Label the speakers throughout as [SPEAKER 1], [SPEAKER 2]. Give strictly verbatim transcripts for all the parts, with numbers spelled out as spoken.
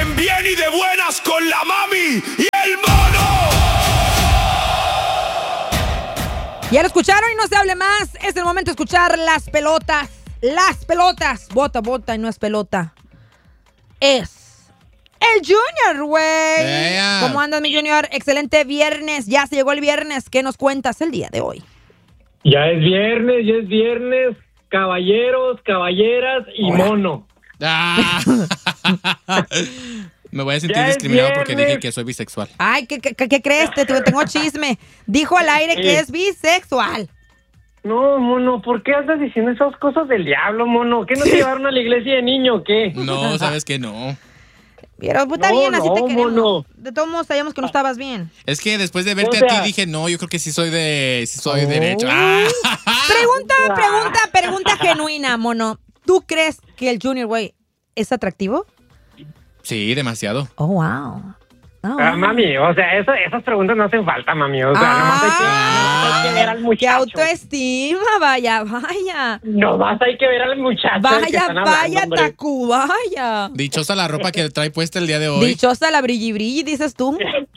[SPEAKER 1] bien, bien y de buenas con la mami y el mono.
[SPEAKER 2] Ya lo escucharon y no se hable más. Es el momento de escuchar las pelotas. Las pelotas. Bota, bota y no es pelota. Es el Junior, güey.
[SPEAKER 3] Yeah.
[SPEAKER 2] ¿Cómo andas, mi Junior? Excelente viernes. Ya se llegó el viernes. ¿Qué nos cuentas el día de hoy?
[SPEAKER 4] Ya es viernes, ya es viernes. Caballeros, caballeras y
[SPEAKER 2] Hola.
[SPEAKER 4] mono.
[SPEAKER 3] Ah. Me voy a sentir
[SPEAKER 4] Ya es
[SPEAKER 3] discriminado porque
[SPEAKER 4] viernes.
[SPEAKER 3] dije que soy bisexual.
[SPEAKER 2] Ay, ¿qué, qué, qué crees? Te, tengo chisme. Dijo al aire que es bisexual.
[SPEAKER 4] No, mono, ¿por qué andas diciendo esas cosas del diablo, mono? ¿Qué no te llevaron a la iglesia de niño o qué?
[SPEAKER 3] No, sabes que no.
[SPEAKER 2] Pero pues, está
[SPEAKER 4] No,
[SPEAKER 2] bien, así
[SPEAKER 4] no,
[SPEAKER 2] te queremos.
[SPEAKER 4] mono.
[SPEAKER 2] De todos modos sabíamos que no estabas bien.
[SPEAKER 3] Es que después de verte
[SPEAKER 4] O sea-
[SPEAKER 3] a ti dije, no, yo creo que sí soy de, sí soy
[SPEAKER 2] Oh.
[SPEAKER 3] derecho. Ah.
[SPEAKER 2] Pregunta, pregunta, pregunta genuina, mono. ¿Tú crees que el Junior, güey, es atractivo?
[SPEAKER 3] Sí, demasiado.
[SPEAKER 2] Oh, wow. Oh,
[SPEAKER 4] Ah,
[SPEAKER 2] wow.
[SPEAKER 4] mami, o sea, eso, esas preguntas no hacen falta, mami. O sea, nomás, hay que, nomás hay que ver al
[SPEAKER 2] ¡Qué
[SPEAKER 4] muchacho.
[SPEAKER 2] autoestima! Vaya, vaya.
[SPEAKER 4] Nomás hay que ver al muchacho. del que
[SPEAKER 2] Vaya,
[SPEAKER 4] están hablando,
[SPEAKER 2] vaya,
[SPEAKER 4] hombre.
[SPEAKER 2] Tacu, vaya.
[SPEAKER 3] Dichosa la ropa que trae puesta el día de hoy.
[SPEAKER 2] Dichosa la brilli brilli, dices tú.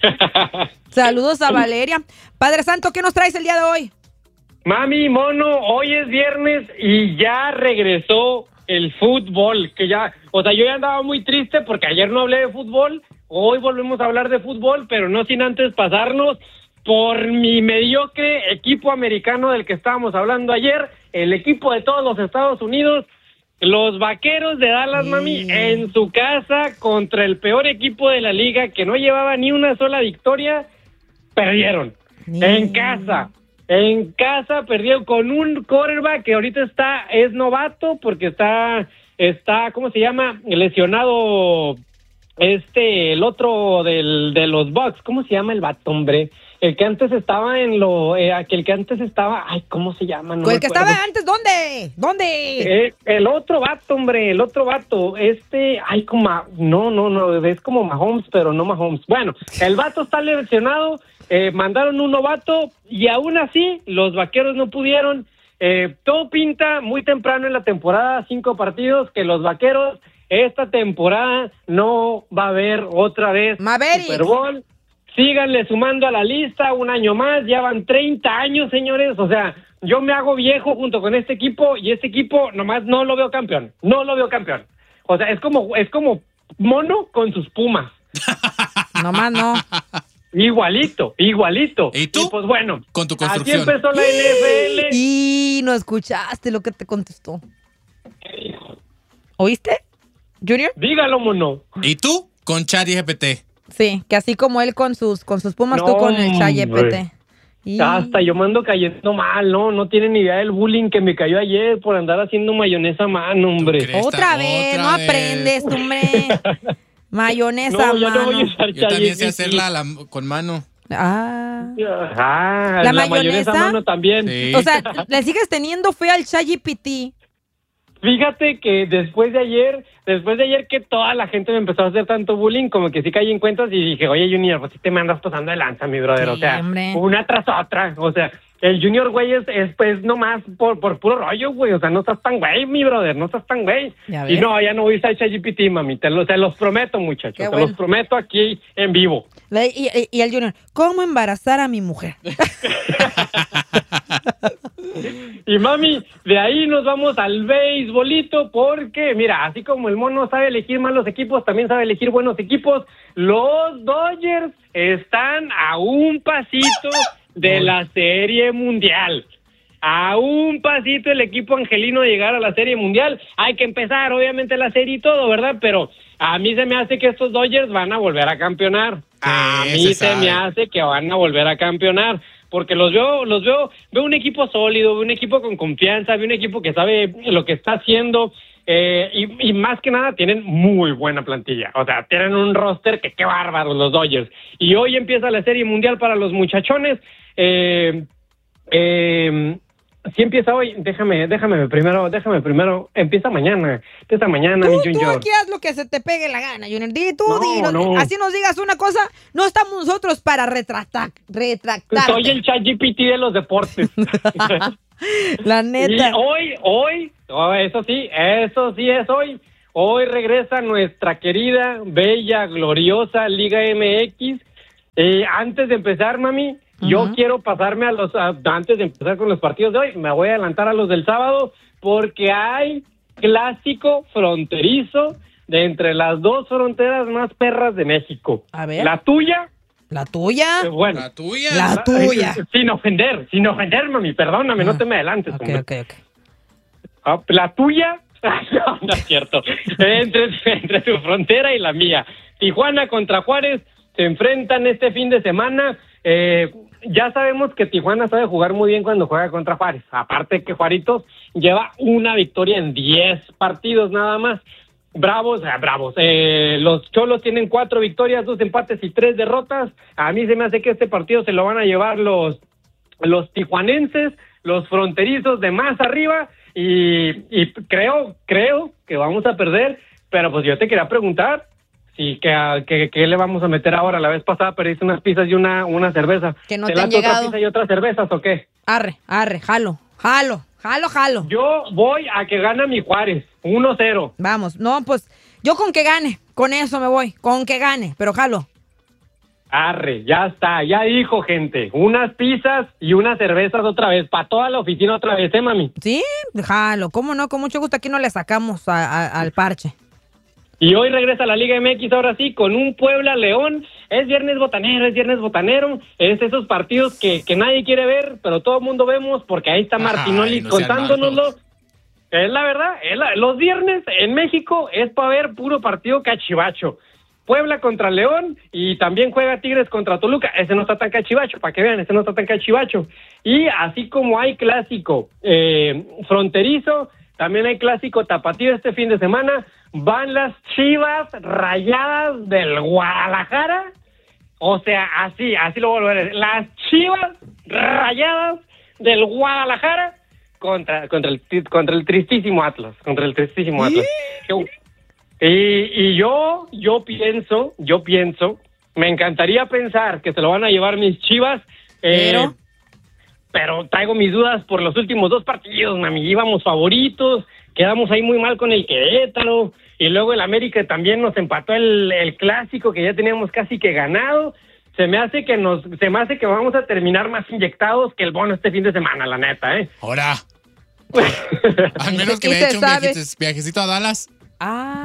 [SPEAKER 2] Saludos a Valeria. Padre Santo, ¿qué nos traes el día de hoy?
[SPEAKER 4] Mami, mono, hoy es viernes y ya regresó el fútbol, que ya, o sea, yo ya andaba muy triste porque ayer no hablé de fútbol, hoy volvemos a hablar de fútbol, pero no sin antes pasarnos por mi mediocre equipo americano del que estábamos hablando ayer, el equipo de todos los Estados Unidos, los Vaqueros de Dallas, mami, en su casa contra el peor equipo de la liga que no llevaba ni una sola victoria, perdieron, en casa. En casa perdieron con un quarterback que ahorita está, es novato porque está, está, ¿cómo se llama? Lesionado, este, el otro del, de los Bucks, ¿cómo se llama el vato, hombre? El que antes estaba en lo, eh, aquel que antes estaba, ay, ¿cómo se llama? No
[SPEAKER 2] ¿El
[SPEAKER 4] me
[SPEAKER 2] que
[SPEAKER 4] acuerdo.
[SPEAKER 2] estaba antes? ¿Dónde? ¿Dónde?
[SPEAKER 4] Eh, el otro vato, hombre, el otro vato, este, ay, como, no, no, no, es como Mahomes, pero no Mahomes. Bueno, el vato está lesionado, eh, mandaron un novato y aún así los Vaqueros no pudieron. Eh, todo pinta muy temprano en la temporada, cinco partidos, que los Vaqueros esta temporada no va a haber otra vez
[SPEAKER 2] Mavericks.
[SPEAKER 4] Super Bowl. Síganle sumando a la lista un año más, ya van treinta años, señores, o sea, yo me hago viejo junto con este equipo y este equipo nomás no lo veo campeón, no lo veo campeón. O sea, es como es como mono con sus Pumas.
[SPEAKER 2] Nomás no.
[SPEAKER 4] Igualito, igualito.
[SPEAKER 3] ¿Y tú?
[SPEAKER 4] pues bueno,
[SPEAKER 3] Con tu
[SPEAKER 4] así
[SPEAKER 3] construcción.
[SPEAKER 4] empezó la N F L.
[SPEAKER 2] Y no escuchaste lo que te contestó. ¿Oíste, Junior?
[SPEAKER 4] Dígalo, mono.
[SPEAKER 3] ¿Y tú? Con ChatGPT.
[SPEAKER 2] Sí, que así como él con sus con sus pumas,
[SPEAKER 4] No,
[SPEAKER 2] tú con el ChatGPT.
[SPEAKER 4] hombre.
[SPEAKER 2] Y...
[SPEAKER 4] Hasta yo me ando cayendo mal, ¿no? No tienen ni idea del bullying que me cayó ayer por andar haciendo mayonesa a mano, hombre.
[SPEAKER 3] crees?
[SPEAKER 2] Otra
[SPEAKER 3] Esta,
[SPEAKER 2] vez,
[SPEAKER 3] otra
[SPEAKER 2] no
[SPEAKER 3] vez.
[SPEAKER 2] aprendes, hombre. Mayonesa,
[SPEAKER 4] No, ya no voy a
[SPEAKER 2] mano.
[SPEAKER 4] usar
[SPEAKER 3] Yo también sé
[SPEAKER 4] ChatGPT.
[SPEAKER 3] hacerla a la- con mano.
[SPEAKER 2] Ah.
[SPEAKER 4] Ah,
[SPEAKER 2] ¿La
[SPEAKER 4] la, mayonesa
[SPEAKER 2] mayonesa?
[SPEAKER 4] a mano también.
[SPEAKER 3] Sí.
[SPEAKER 2] O sea, le sigues teniendo fe al ChatGPT.
[SPEAKER 4] Fíjate que después de ayer, después de ayer que toda la gente me empezó a hacer tanto bullying, como que sí caí en cuentas y dije, oye, Junior, pues sí te me andas pasando de lanza, mi brother.
[SPEAKER 2] Sí,
[SPEAKER 4] o sea,
[SPEAKER 2] hombre.
[SPEAKER 4] una tras otra. O sea, el Junior, güey, es, es pues nomás por, por puro rollo, güey. O sea, no estás tan güey, mi brother, no estás tan güey.
[SPEAKER 2] Ya
[SPEAKER 4] Y
[SPEAKER 2] ves.
[SPEAKER 4] no, ya no voy a usar ChatGPT, mami. Te, lo, te los prometo, muchachos.
[SPEAKER 2] Qué
[SPEAKER 4] te
[SPEAKER 2] bueno.
[SPEAKER 4] los prometo aquí en vivo.
[SPEAKER 2] Le- Y, y- y el Junior, ¿cómo embarazar a mi mujer?
[SPEAKER 4] Y mami, de ahí nos vamos al beisbolito porque, mira, así como el mono sabe elegir malos equipos, también sabe elegir buenos equipos. Los Dodgers están a un pasito de la Serie Mundial. A un pasito el equipo angelino de llegar a la Serie Mundial. Hay que empezar, obviamente, la serie y todo, ¿verdad? Pero a mí se me hace que estos Dodgers van a volver a campeonar. A
[SPEAKER 3] Sí,
[SPEAKER 4] mí
[SPEAKER 3] se
[SPEAKER 4] se
[SPEAKER 3] sabe.
[SPEAKER 4] me hace que van a volver a campeonar. Porque los veo, los veo, veo un equipo sólido, veo un equipo con confianza, veo un equipo que sabe lo que está haciendo, eh, y, y más que nada tienen muy buena plantilla. O sea, tienen un roster que qué bárbaros los Dodgers. Y hoy empieza la Serie Mundial para los muchachones. Eh, eh, sí empieza hoy, déjame, déjame primero, déjame primero, empieza mañana, empieza mañana, mi
[SPEAKER 2] Tú, tú
[SPEAKER 4] Junior.
[SPEAKER 2] aquí haz lo que se te pegue la gana, Junior. Di tú,
[SPEAKER 4] No,
[SPEAKER 2] di, no-
[SPEAKER 4] no.
[SPEAKER 2] así nos digas una cosa, no estamos nosotros para retractar, retractar.
[SPEAKER 4] Soy el ChatGPT de los deportes.
[SPEAKER 2] La neta.
[SPEAKER 4] Y hoy, hoy, oh, eso sí, eso sí es hoy. Hoy regresa nuestra querida, bella, gloriosa Liga M X. Eh, antes de empezar, mami, uh-huh. yo quiero pasarme a los... A, antes de empezar con los partidos de hoy, me voy a adelantar a los del sábado, porque hay clásico fronterizo de entre las dos fronteras más perras de México.
[SPEAKER 2] A ver.
[SPEAKER 4] La tuya...
[SPEAKER 2] ¿La tuya?
[SPEAKER 4] Eh, bueno,
[SPEAKER 3] La tuya.
[SPEAKER 2] La, la tuya.
[SPEAKER 4] Eh, sin ofender, sin ofender, mami, perdóname, ah, no te me adelantes.
[SPEAKER 2] Ok,
[SPEAKER 4] hombre.
[SPEAKER 2] ok, ok.
[SPEAKER 4] Ah, la tuya, no, no es cierto. entre, entre tu frontera y la mía. Tijuana contra Juárez se enfrentan este fin de semana. Eh, ya sabemos que Tijuana sabe jugar muy bien cuando juega contra Juárez. Aparte que Juaritos lleva una victoria en diez partidos nada más. Bravos, eh, bravos. Eh, los Cholos tienen cuatro victorias, dos empates y tres derrotas. A mí se me hace que este partido se lo van a llevar los, los tijuanenses, los fronterizos de más arriba, y, y creo, creo que vamos a perder. Pero pues yo te quería preguntar, sí, ¿qué, qué, qué le vamos a meter ahora? La vez pasada perdiste unas pizzas y una, una cerveza.
[SPEAKER 2] Que no
[SPEAKER 4] ¿Te
[SPEAKER 2] te han
[SPEAKER 4] late otra
[SPEAKER 2] llegado?
[SPEAKER 4] pizza y otras cervezas o qué?
[SPEAKER 2] Arre, arre, jalo, jalo. Jalo, jalo.
[SPEAKER 4] Yo voy a que gane mi Juárez, uno cero.
[SPEAKER 2] Vamos, no, pues yo con que gane, con eso me voy, con que gane, pero jalo.
[SPEAKER 4] Arre, ya está, ya dijo, gente. Unas pizzas y unas cervezas otra vez, para toda la oficina otra vez, ¿eh, mami?
[SPEAKER 2] Sí, jalo, cómo no, con mucho gusto aquí no le sacamos a, a, al parche.
[SPEAKER 4] Y hoy regresa la Liga M X ahora sí con un Puebla León. Es viernes botanero, es viernes botanero. Es esos partidos que, que nadie quiere ver, pero todo el mundo vemos porque ahí está Martinoli
[SPEAKER 3] Ay, no
[SPEAKER 4] contándonoslo. Es la verdad, es la, los viernes en México es para ver puro partido cachivacho. Puebla contra León y también juega Tigres contra Toluca. Ese no está tan cachivacho, para que vean, ese no está tan cachivacho. Y así como hay clásico eh, fronterizo, también hay clásico tapatío este fin de semana. Van las Chivas Rayadas del Guadalajara. O sea, así, así lo vuelvo a ver. Las Chivas Rayadas del Guadalajara contra, contra, el, contra el tristísimo Atlas. Contra el tristísimo Atlas. Y, y yo, yo pienso, yo pienso, me encantaría pensar que se lo van a llevar mis Chivas. Eh,
[SPEAKER 2] Pero...
[SPEAKER 4] Pero traigo mis dudas por los últimos dos partidos, mami. Íbamos favoritos, quedamos ahí muy mal con el Querétaro, y luego el América también nos empató el, el clásico que ya teníamos casi que ganado. Se me hace que nos, se me hace que vamos a terminar más inyectados que el Bono este fin de semana, la neta, ¿eh?
[SPEAKER 3] Ahora. Al menos que me haya hecho un viajecito, viajecito a Dallas.
[SPEAKER 2] Ah,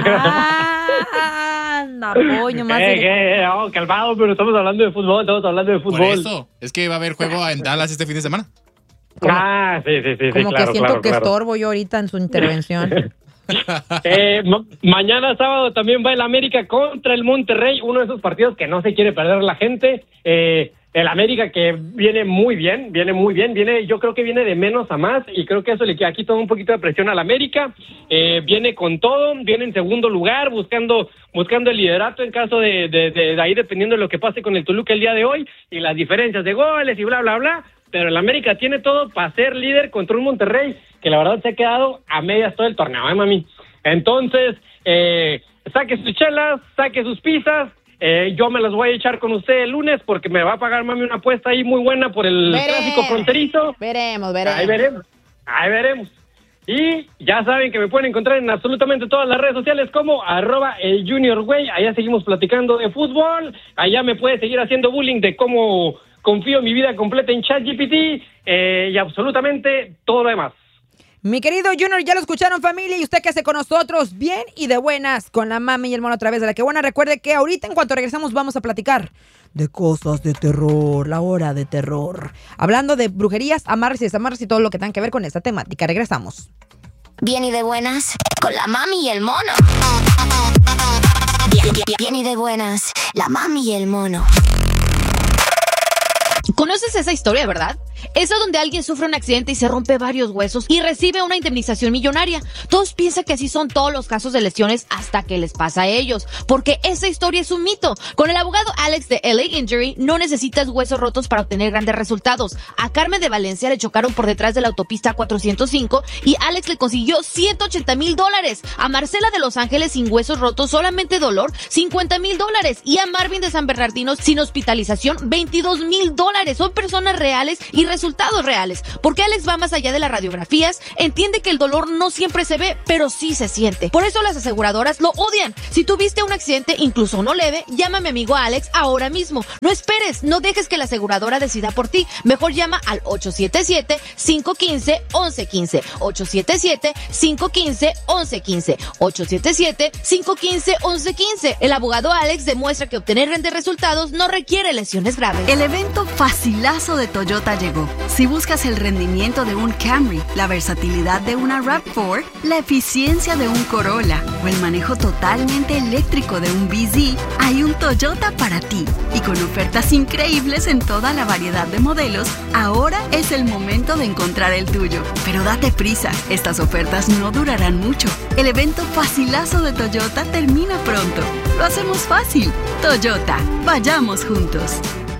[SPEAKER 2] ah, no, coño, más.
[SPEAKER 4] Eh, eh, oh, calmado, pero estamos hablando de fútbol, estamos hablando de fútbol.
[SPEAKER 3] Por eso, es que va a haber juego en Dallas este fin de semana.
[SPEAKER 4] Ah, sí, sí, sí,
[SPEAKER 2] Como
[SPEAKER 4] sí, claro,
[SPEAKER 2] que siento
[SPEAKER 4] claro,
[SPEAKER 2] que
[SPEAKER 4] claro.
[SPEAKER 2] estorbo yo ahorita en su intervención.
[SPEAKER 4] eh, ma- mañana sábado también va el América contra el Monterrey, uno de esos partidos que no se quiere perder la gente. Eh, el América que viene muy bien, viene muy bien, viene, yo creo que viene de menos a más, y creo que eso le queda aquí todo un poquito de presión al América. Eh, viene con todo, viene en segundo lugar, buscando buscando el liderato en caso de, de, de, de ahí dependiendo de lo que pase con el Toluca el día de hoy, y las diferencias de goles y bla, bla, bla. Pero el América tiene todo para ser líder contra un Monterrey que la verdad se ha quedado a medias todo el torneo, ¿eh, mami? Entonces, eh, saque sus chelas, saque sus pizzas. Eh, yo me las voy a echar con usted el lunes porque me va a pagar, mami, una apuesta ahí muy buena por el
[SPEAKER 2] Veremos.
[SPEAKER 4] clásico fronterizo.
[SPEAKER 2] Veremos, veremos.
[SPEAKER 4] Ahí veremos, ahí veremos. Y ya saben que me pueden encontrar en absolutamente todas las redes sociales como arroba el Junior Güey. Allá seguimos platicando de fútbol. Allá me puede seguir haciendo bullying de cómo confío mi vida completa en ChatGPT eh, y absolutamente todo lo demás.
[SPEAKER 2] Mi querido Junior, ya lo escucharon, familia, y usted que hace con nosotros bien y de buenas con la mami y el mono a través de la que buena. Recuerde que ahorita en cuanto regresamos vamos a platicar de cosas de terror, la hora de terror. Hablando de brujerías, amarres y desamarres y todo lo que tenga que ver con esta temática. Regresamos.
[SPEAKER 5] Bien y de buenas con la mami y el mono. Bien, bien, bien y de buenas, la mami y el mono.
[SPEAKER 6] ¿Conoces esa historia, verdad? Esa donde alguien sufre un accidente y se rompe varios huesos y recibe una indemnización millonaria. Todos piensan que así son todos los casos de lesiones hasta que les pasa a ellos, porque esa historia es un mito. Con el abogado Alex de L A Injury no necesitas huesos rotos para obtener grandes resultados. A Carmen de Valencia le chocaron por detrás de la autopista cuatrocientos cinco y Alex le consiguió ciento ochenta mil dólares. A Marcela de Los Ángeles sin huesos rotos, solamente dolor, cincuenta mil dólares. Y a Marvin de San Bernardino sin hospitalización, veintidós mil dólares. Son personas reales y resultados reales, porque Alex va más allá de las radiografías, entiende que el dolor no siempre se ve, pero sí se siente. Por eso las aseguradoras lo odian. Si tuviste un accidente, incluso uno leve, llama a mi amigo Alex ahora mismo. No esperes, no dejes que la aseguradora decida por ti. Mejor llama al ocho siete siete, cinco uno cinco, once quince. ocho siete siete, cinco uno cinco, once quince. ocho siete siete, cinco uno cinco, once quince. El abogado Alex demuestra que obtener grandes resultados no requiere lesiones graves.
[SPEAKER 7] El evento facilazo de Toyota llegó. Si buscas el rendimiento de un Camry, la versatilidad de una RAV cuatro, la eficiencia de un Corolla o el manejo totalmente eléctrico de un B Z, hay un Toyota para ti. Y con ofertas increíbles en toda la variedad de modelos, ahora es el momento de encontrar el tuyo. Pero date prisa, estas ofertas no durarán mucho. El evento facilazo de Toyota termina pronto. Lo hacemos fácil. Toyota, vayamos juntos.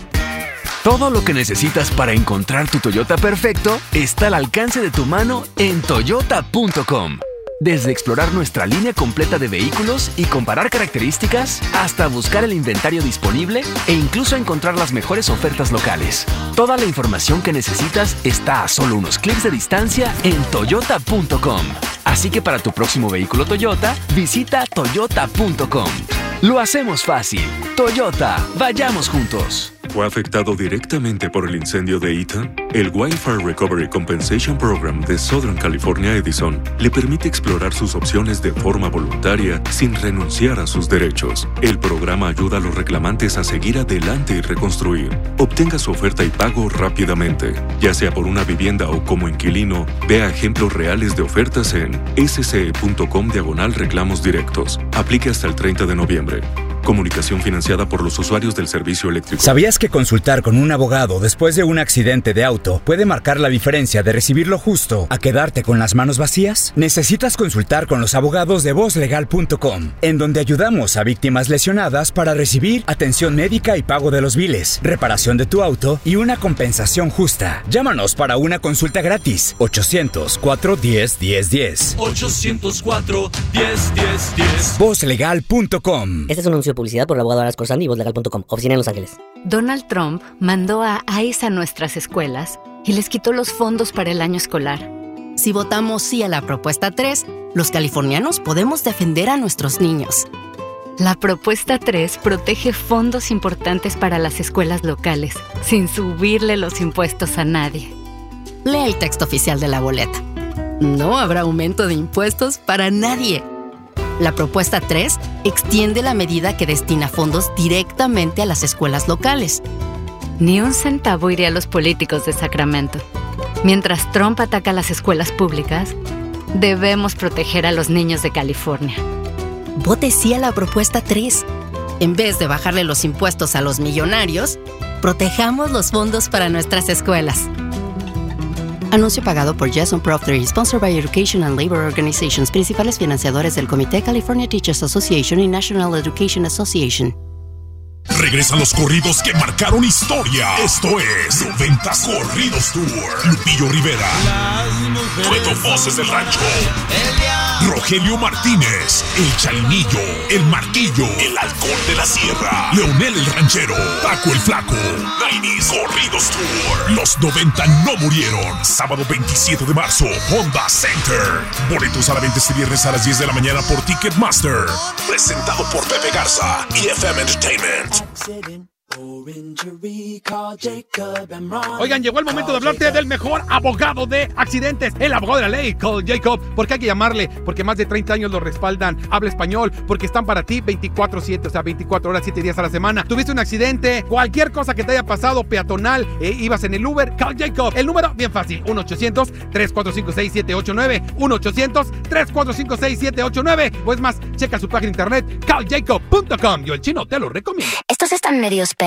[SPEAKER 8] Todo lo que necesitas para encontrar tu Toyota perfecto está al alcance de tu mano en toyota punto com. Desde explorar nuestra línea completa de vehículos y comparar características, hasta buscar el inventario disponible e incluso encontrar las mejores ofertas locales. Toda la información que necesitas está a solo unos clics de distancia en toyota punto com. Así que para tu próximo vehículo Toyota, visita toyota punto com. Lo hacemos fácil. Toyota, vayamos juntos.
[SPEAKER 9] ¿Fue afectado directamente por el incendio de Eaton? El Wildfire Recovery Compensation Program de Southern California Edison le permite explorar sus opciones de forma voluntaria sin renunciar a sus derechos. El programa ayuda a los reclamantes a seguir adelante y reconstruir. Obtenga su oferta y pago rápidamente. Ya sea por una vivienda o como inquilino, vea ejemplos reales de ofertas en ese ce e punto com diagonal reclamos directos. Aplique hasta el treinta de noviembre. Comunicación financiada por los usuarios del servicio eléctrico.
[SPEAKER 10] ¿Sabías que consultar con un abogado después de un accidente de auto puede marcar la diferencia de recibir lo justo a quedarte con las manos vacías? Necesitas consultar con los abogados de voz legal punto com, en donde ayudamos a víctimas lesionadas para recibir atención médica y pago de los biles, reparación de tu auto y una compensación justa. Llámanos para una consulta gratis. ochocientos cuatro diez diez diez.
[SPEAKER 1] ochocientos cuatro diez diez diez.
[SPEAKER 10] voz legal punto com.
[SPEAKER 11] Este es un anuncio de publicidad por el abogado Aras Corsandi y voz legal punto com. Oficina en Los Ángeles.
[SPEAKER 12] Donald Trump mandó a ICE a nuestras escuelas y les quitó los fondos para el año escolar.
[SPEAKER 13] Si votamos sí a la propuesta tres, los californianos podemos defender a nuestros niños.
[SPEAKER 12] La propuesta tres protege fondos importantes para las escuelas locales, sin subirle los impuestos a nadie.
[SPEAKER 13] Lee el texto oficial de la boleta. No habrá aumento de impuestos para nadie. La propuesta tres extiende la medida que destina fondos directamente a las escuelas locales.
[SPEAKER 12] Ni un centavo iría a los políticos de Sacramento. Mientras Trump ataca a las escuelas públicas, debemos proteger a los niños de California.
[SPEAKER 13] Vote sí a la propuesta tres. En vez de bajarle los impuestos a los millonarios, protejamos los fondos para nuestras escuelas. Anuncio pagado por Jason Proctor y sponsored by Education and Labor Organizations, principales financiadores del Comité California Teachers Association y National Education Association.
[SPEAKER 1] Regresan los corridos que marcaron historia. Esto es noventas Corridos Tour. Lupillo Rivera, Dueto Voces del Rancho, Rogelio Martínez, El Chainillo, El Marquillo, El Halcón de la Sierra, Leonel el Ranchero, Paco el Flaco. noventa Corridos Tour. Los noventa no murieron. Sábado veintisiete de marzo, Honda Center. Boletos a la venta este viernes a las diez de la mañana por Ticketmaster. Presentado por Pepe Garza y F M Entertainment.
[SPEAKER 14] Oigan, llegó el momento de hablarte del mejor abogado de accidentes, el abogado de la ley, Carl Jacob. ¿Por qué hay que llamarle? Porque más de treinta años lo respaldan. Habla español, porque están para ti veinticuatro siete, o sea, veinticuatro horas, siete días a la semana. Tuviste un accidente, cualquier cosa que te haya pasado, peatonal, eh, ibas en el Uber, Carl Jacob. El número, bien fácil, uno ochocientos, tres cuatro cinco, seis siete ocho nueve, uno ochocientos, tres cuatro cinco, seis siete ocho nueve. O es más, checa su página de internet, carl jacob punto com. Yo, el chino, te lo recomiendo.
[SPEAKER 5] Estos están medios pe...